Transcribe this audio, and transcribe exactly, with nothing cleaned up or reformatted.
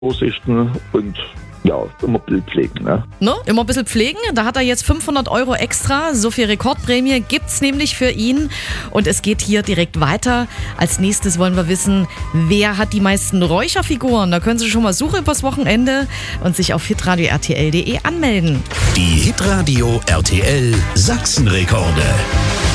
Vorsichten und ja, immer ein bisschen pflegen. Ne? Ne? Immer ein bisschen pflegen. Da hat er jetzt fünfhundert Euro extra. So viel Rekordprämie gibt's nämlich für ihn. Und es geht hier direkt weiter. Als nächstes wollen wir wissen, wer hat die meisten Räucherfiguren? Da können Sie schon mal suchen übers Wochenende und sich auf hitradio r t l punkt d e anmelden. Die Hitradio R T L Sachsenrekorde.